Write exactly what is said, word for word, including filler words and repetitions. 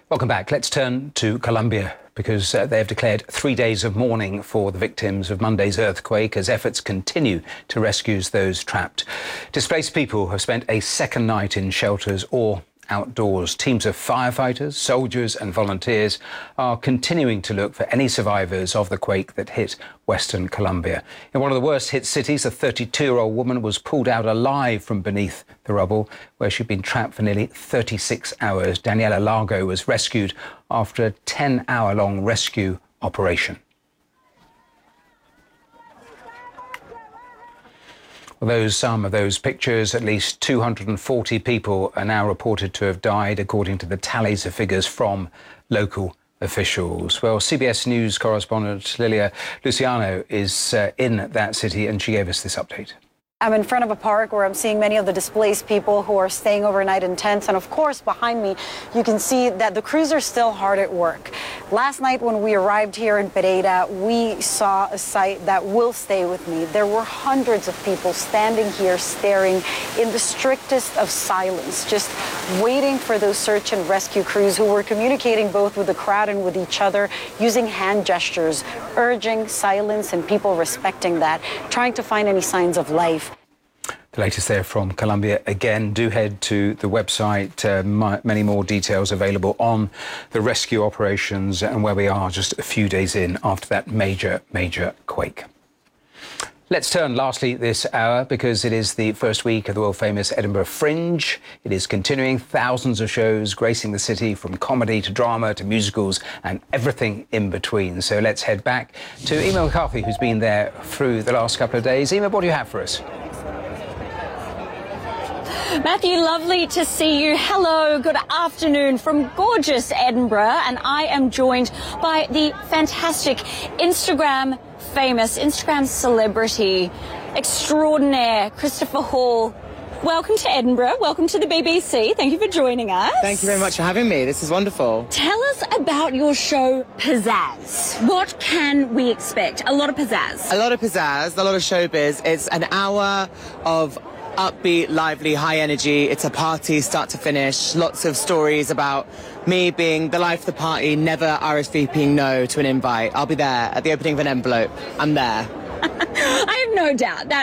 Welcome back. Let's turn to Colombia because uh, they have declared three days of mourning for the victims of Monday's earthquake as efforts continue to rescue those trapped. Displaced people have spent a second night in shelters or outdoors. Teams of firefighters, soldiers and volunteers are continuing to look for any survivors of the quake that hit western Colombia. In one of the worst hit cities, a thirty-two-year-old woman was pulled out alive from beneath the rubble, where she'd been trapped for nearly thirty-six hours. Daniela Largo was rescued after a ten-hour-long rescue operation. Well, those some of those pictures, at least two hundred forty people are now reported to have died, according to the tallies of figures from local officials. Well, C B S News correspondent Lilia Luciano is uh, in that city, and she gave us this update. I'm in front of a park where I'm seeing many of the displaced people who are staying overnight in tents. And of course, behind me, you can see that the crews are still hard at work. Last night when we arrived here in Pereira, we saw a sight that will stay with me. There were hundreds of people standing here staring in the strictest of silence, just waiting for those search and rescue crews who were communicating both with the crowd and with each other using hand gestures, urging silence and people respecting that, trying to find any signs of life. The latest there from Colombia. Again, do head to the website. Uh, my, many more details available on the rescue operations and where we are just a few days in after that major, major quake. Let's turn lastly this hour because it is the first week of the world-famous Edinburgh Fringe. It is continuing, thousands of shows gracing the city, from comedy to drama to musicals and everything in between. So let's head back to Emma McCarthy, who's been there through the last couple of days. Emma, what do you have for us? Matthew, lovely to see you. Hello, good afternoon from gorgeous Edinburgh, and I am joined by the fantastic Instagram famous, Instagram celebrity extraordinaire, Christopher Hall. Welcome to Edinburgh, welcome to the B B C. Thank you for joining us. Thank you very much for having me. This is wonderful. Tell us about your show, Pizzazz. What can we expect? A lot of pizzazz. A lot of pizzazz, a lot of showbiz. It's an hour of upbeat, lively, high energy. It's a party start to finish. Lots of stories about me being the life of the party, never R S V Ping no to an invite. I'll be there at the opening of an envelope. I'm there. I have no doubt that